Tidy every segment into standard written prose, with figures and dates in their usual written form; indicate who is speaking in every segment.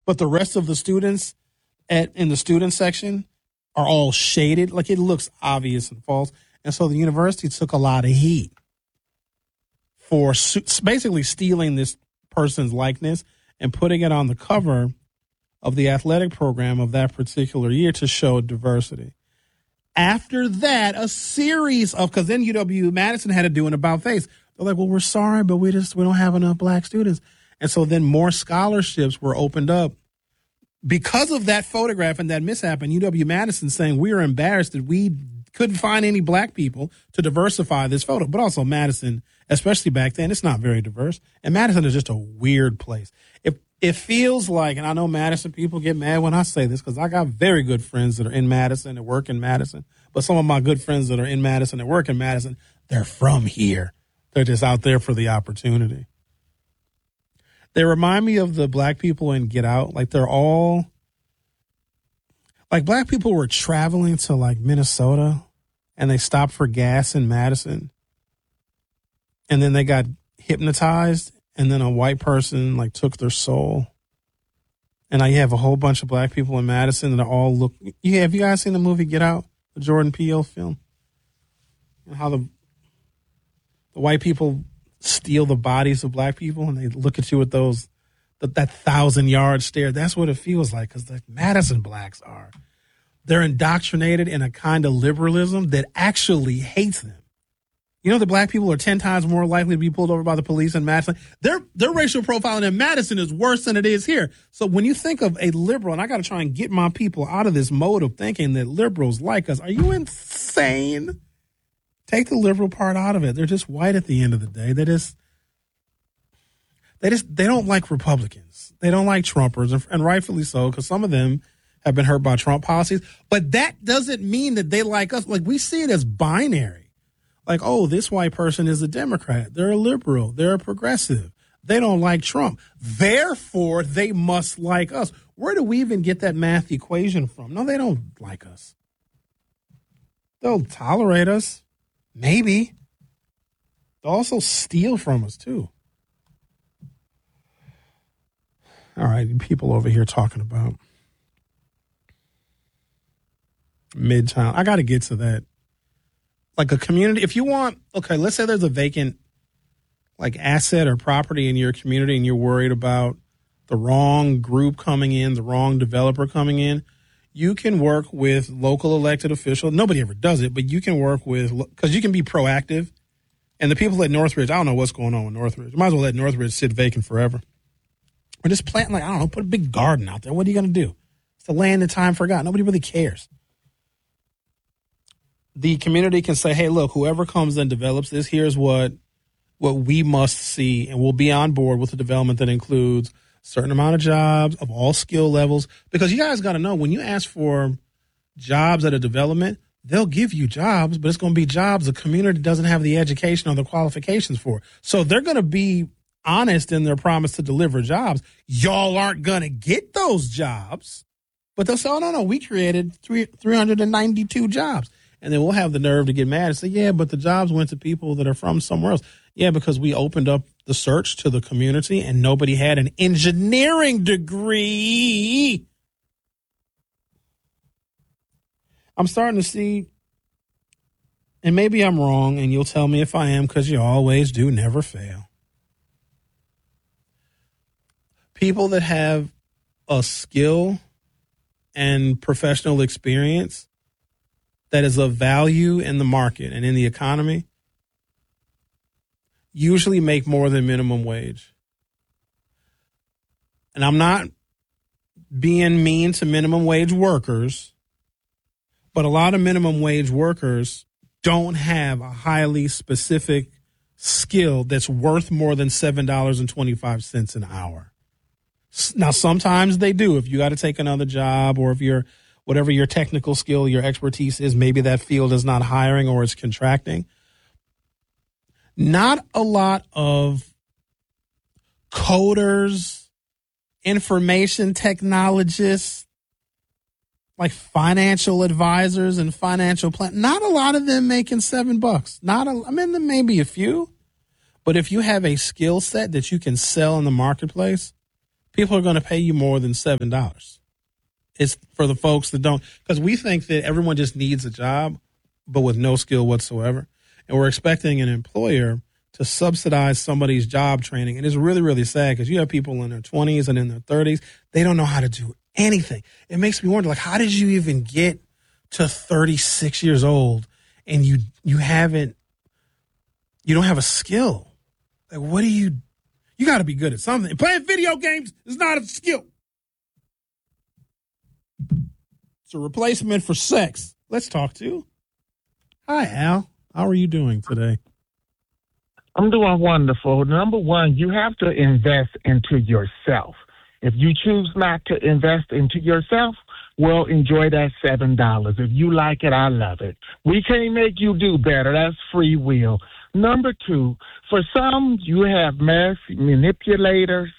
Speaker 1: but the rest of the students in the student section are all shaded. Like, it looks obvious and false. And so the university took a lot of heat for basically stealing this person's likeness and putting it on the cover of the athletic program of that particular year to show diversity. After that, a series of, because then UW-Madison had to do an about face. They're like, well, we're sorry, but we don't have enough black students. And so then more scholarships were opened up because of that photograph and that mishap. And UW-Madison saying we are embarrassed that we couldn't find any black people to diversify this photo. But also Madison, especially back then, it's not very diverse. And Madison is just a weird place. It feels like, and I know Madison people get mad when I say this because I got very good friends that are in Madison and work in Madison. But some of my good friends that are in Madison and work in Madison, they're from here. They're just out there for the opportunity. They remind me of the black people in Get Out. Like, they're all, like, black people were traveling to, like, Minnesota and they stopped for gas in Madison. And then they got hypnotized. And then a white person, like, took their soul. And now you have a whole bunch of black people in Madison that all look. Yeah, have you guys seen the movie Get Out, the Jordan Peele film? And how the white people steal the bodies of black people and they look at you with that 1,000-yard stare. That's what it feels like, because the Madison blacks are. They're indoctrinated in a kind of liberalism that actually hates them. You know, the black people are 10 times more likely to be pulled over by the police in Madison. Their racial profiling in Madison is worse than it is here. So when you think of a liberal, and I got to try and get my people out of this mode of thinking that liberals like us, are you insane? Take the liberal part out of it. They're just white at the end of the day. They don't like Republicans. They don't like Trumpers, and rightfully so, because some of them have been hurt by Trump policies. But that doesn't mean that they like us. Like, we see it as binary. Like, oh, this white person is a Democrat. They're a liberal. They're a progressive. They don't like Trump. Therefore, they must like us. Where do we even get that math equation from? No, they don't like us. They'll tolerate us. Maybe. They'll also steal from us, too. All right, people over here talking about Midtown. I got to get to that. Like, a community, if you want, okay, let's say there's a vacant, like, asset or property in your community and you're worried about the wrong group coming in, the wrong developer coming in, you can work with local elected officials. Nobody ever does it, but you can work with, because you can be proactive. And the people at Northridge, I don't know what's going on with Northridge. You might as well let Northridge sit vacant forever. Or just plant, like, I don't know, put a big garden out there. What are you going to do? It's the land and time forgot. Nobody really cares. The community can say, hey, look, whoever comes and develops this, here's what we must see, and we'll be on board with a development that includes a certain amount of jobs of all skill levels. Because you guys got to know, when you ask for jobs at a development, they'll give you jobs, but it's going to be jobs the community doesn't have the education or the qualifications for. So they're going to be honest in their promise to deliver jobs. Y'all aren't going to get those jobs, but they'll say, oh, no, we created 392 jobs. And then we'll have the nerve to get mad and say, yeah, but the jobs went to people that are from somewhere else. Yeah, because we opened up the search to the community and nobody had an engineering degree. I'm starting to see, and maybe I'm wrong, and you'll tell me if I am, because you always do, never fail. People that have a skill and professional experience that is of value in the market and in the economy usually make more than minimum wage. And I'm not being mean to minimum wage workers, but a lot of minimum wage workers don't have a highly specific skill that's worth more than $7.25 an hour. Now, sometimes they do. If you got to take another job, or if you're whatever your technical skill, your expertise is, maybe that field is not hiring or it's contracting. Not a lot of coders, information technologists, like financial advisors and financial not a lot of them making $7. There may be a few, but if you have a skill set that you can sell in the marketplace, people are going to pay you more than $7. It's for the folks that don't, because we think that everyone just needs a job, but with no skill whatsoever. And we're expecting an employer to subsidize somebody's job training. And it's really, really sad because you have people in their 20s and in their 30s. They don't know how to do anything. It makes me wonder, like, how did you even get to 36 years old and you don't have a skill? Like, what do you got to be good at something. Playing video games is not a skill. It's a replacement for sex. Let's talk to. Hi, Al. How are you doing today?
Speaker 2: I'm doing wonderful. Number one, you have to invest into yourself. If you choose not to invest into yourself, well, enjoy that $7. If you like it, I love it. We can't make you do better. That's free will. Number two, for some, you have mass manipulators,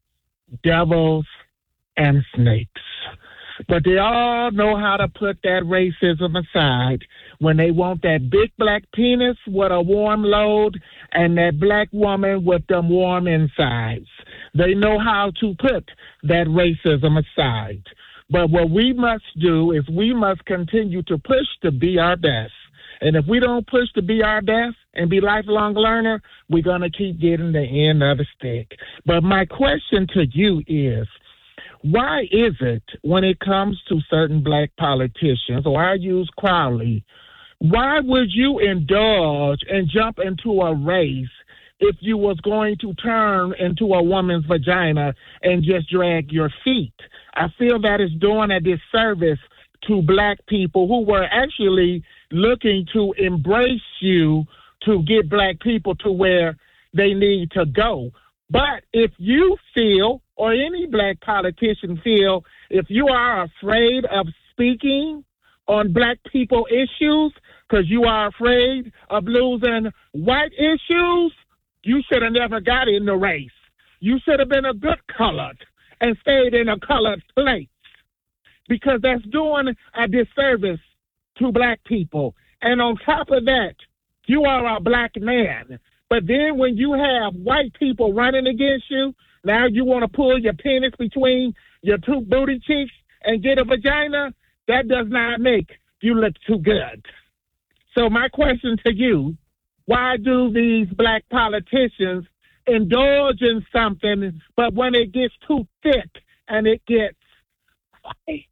Speaker 2: devils, and snakes. But they all know how to put that racism aside when they want that big black penis with a warm load and that black woman with them warm insides. They know how to put that racism aside. But what we must do is we must continue to push to be our best. And if we don't push to be our best and be lifelong learner, we're going to keep getting the end of the stick. But my question to you is, why is it when it comes to certain black politicians, or I use Crowley, why would you indulge and jump into a race if you was going to turn into a woman's vagina and just drag your feet? I feel that is doing a disservice to black people who were actually looking to embrace you to get black people to where they need to go. But if you feel, or any black politician feel, if you are afraid of speaking on black people issues because you are afraid of losing white issues, you should have never got in the race. You should have been a good colored and stayed in a colored place, because that's doing a disservice to black people. And on top of that, you are a black man. But then when you have white people running against you, now you want to pull your penis between your two booty cheeks and get a vagina? That does not make you look too good. So my question to you, why do these black politicians indulge in something, but when it gets too thick and it gets white,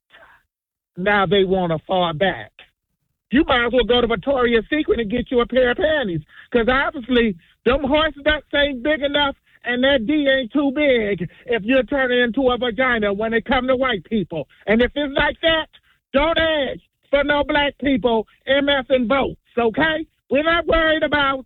Speaker 2: now they want to fall back? You might as well go to Victoria's Secret and get you a pair of panties, because obviously them horse ducks ain't big enough and that D ain't too big if you're turning into a vagina when it come to white people. And if it's like that, don't ask for no black people MF and votes, okay? We're not worried about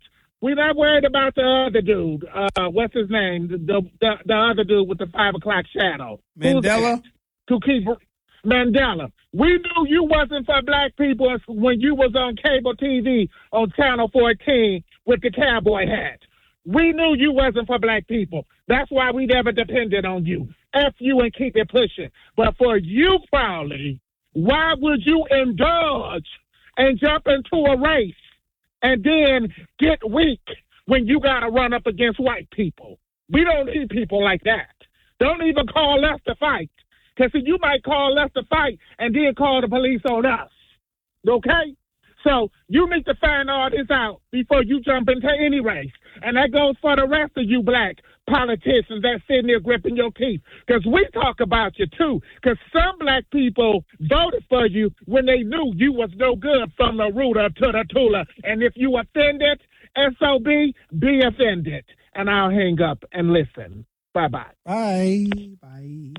Speaker 2: the other dude. What's his name? The other dude with the 5 o'clock shadow.
Speaker 1: Mandela?
Speaker 2: To keep Mandela. We knew you wasn't for black people when you was on cable TV on Channel 14 with the cowboy hat. We knew you wasn't for black people. That's why we never depended on you. F you and keep it pushing. But for you, Crowley, why would you indulge and jump into a race and then get weak when you got to run up against white people? We don't need people like that. Don't even call us to fight. Because you might call us to fight and then call the police on us. Okay? So you need to find all this out before you jump into any race. And that goes for the rest of you black politicians that's sitting there gripping your teeth. Because we talk about you too. Because some black people voted for you when they knew you was no good from the rooter to the Tula. And if you offended, SOB, be offended. And I'll hang up and listen. Bye-bye.
Speaker 1: Bye. Bye.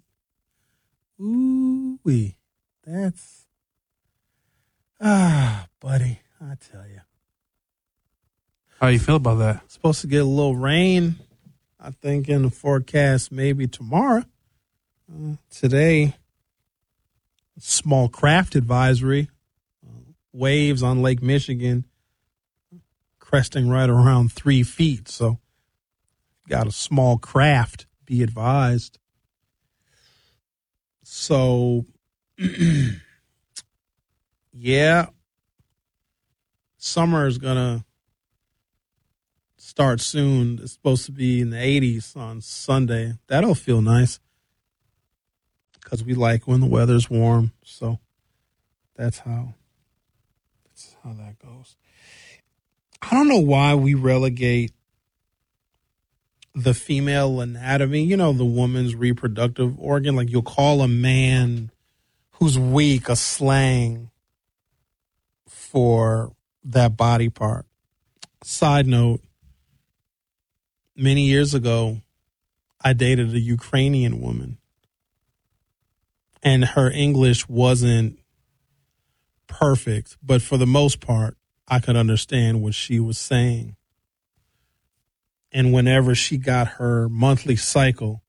Speaker 1: Ooh-wee. That's... buddy, I tell you.
Speaker 3: How you feel about that?
Speaker 1: Supposed to get a little rain, I think, in the forecast maybe tomorrow. Today, small craft advisory. Waves on Lake Michigan cresting right around 3 feet. So, got a small craft, be advised. So, yeah, summer is gonna start soon. It's supposed to be in the 80s on Sunday. That'll feel nice because we like when the weather's warm. So that's how that goes. I don't know why we relegate the female anatomy, the woman's reproductive organ. Like you'll call a man who's weak a slang for that body part. Side note, many years ago, I dated a Ukrainian woman, and her English wasn't perfect, but for the most part, I could understand what she was saying. And whenever she got her monthly cycle,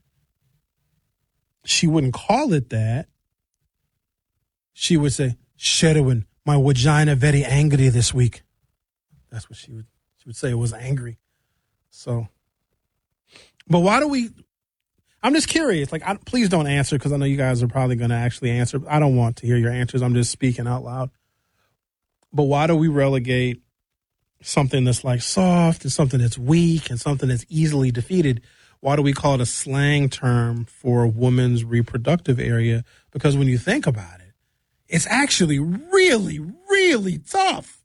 Speaker 1: she wouldn't call it that. She would say, Sherwin, my vagina very angry this week. That's what she would say. It was angry. So, but why do we, I'm just curious. Like, please don't answer because I know you guys are probably going to actually answer. I don't want to hear your answers. I'm just speaking out loud. But why do we relegate something that's like soft and something that's weak and something that's easily defeated? Why do we call it a slang term for a woman's reproductive area? Because when you think about it, it's actually really, really tough.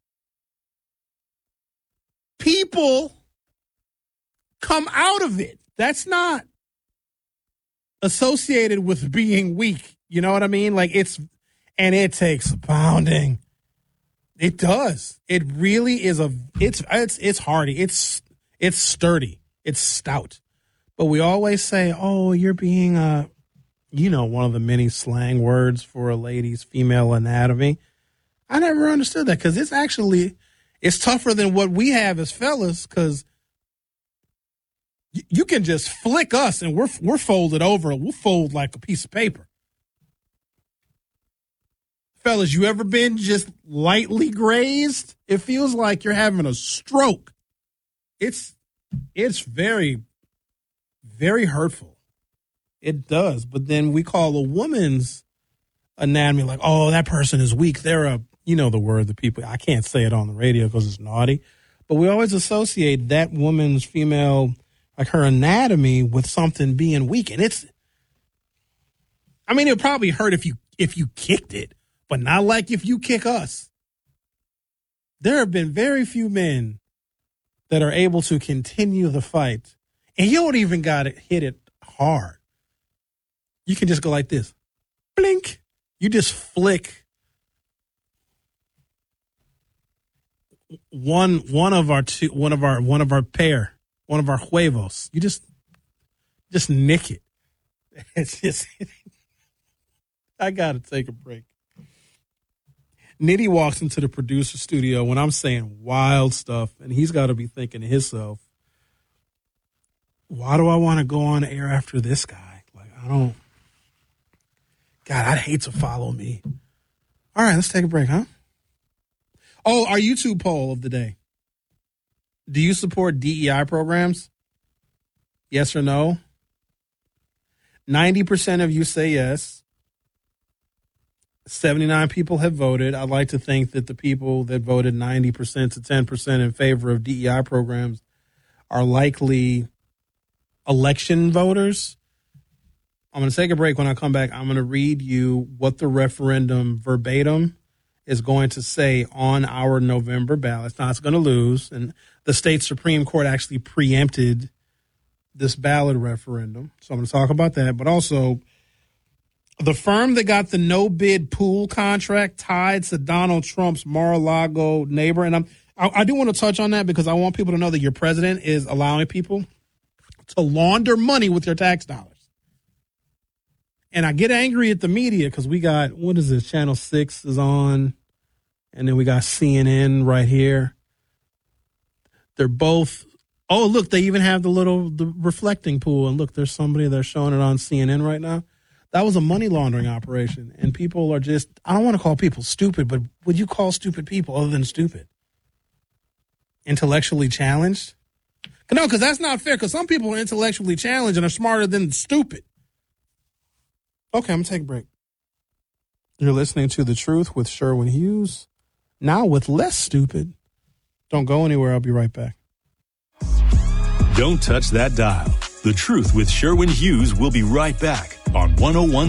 Speaker 1: People come out of it. That's not associated with being weak. You know what I mean? Like and it takes a pounding. It does. It really is it's hardy. It's sturdy. It's stout. But we always say, oh, you're being one of the many slang words for a lady's female anatomy. I never understood that because it's tougher than what we have as fellas because you can just flick us and we're folded over. We'll fold like a piece of paper. Fellas, you ever been just lightly grazed? It feels like you're having a stroke. It's very, very hurtful. It does. But then we call a woman's anatomy like, oh, that person is weak. They're the word that people, I can't say it on the radio because it's naughty. But we always associate that woman's female, like her anatomy with something being weak. And it would probably hurt if you kicked it. But not like if you kick us. There have been very few men that are able to continue the fight. And you don't even got to hit it hard. You can just go like this. Blink. You just flick one of our huevos. You just nick it. It's just I got to take a break. Nitty walks into the producer studio when I'm saying wild stuff, and he's got to be thinking to himself, why do I want to go on air after this guy? Like, I'd hate to follow me. All right, let's take a break, huh? Oh, our YouTube poll of the day. Do you support DEI programs? Yes or no? 90% of you say yes. 79 people have voted. I'd like to think that the people that voted 90% to 10% in favor of DEI programs are likely election voters. I'm going to take a break. When I come back, I'm going to read you what the referendum verbatim is going to say on our November ballot. Now, it's going to lose. And the state Supreme Court actually preempted this ballot referendum. So I'm going to talk about that. But also, the firm that got the no-bid pool contract tied to Donald Trump's Mar-a-Lago neighbor. And I do want to touch on that because I want people to know that your president is allowing people to launder money with their tax dollars. And I get angry at the media because we got, what is this, Channel 6 is on, and then we got CNN right here. They're both, oh, look, they even have the reflecting pool. And look, there's somebody, they're showing it on CNN right now. That was a money laundering operation. And people are just, I don't want to call people stupid, but would you call stupid people other than stupid? Intellectually challenged? No, because that's not fair, because some people are intellectually challenged and are smarter than stupid. Okay, I'm going to take a break. You're listening to The Truth with Sherwin Hughes. Now with less stupid. Don't go anywhere. I'll be right back.
Speaker 4: Don't touch that dial. The Truth with Sherwin Hughes will be right back on 101.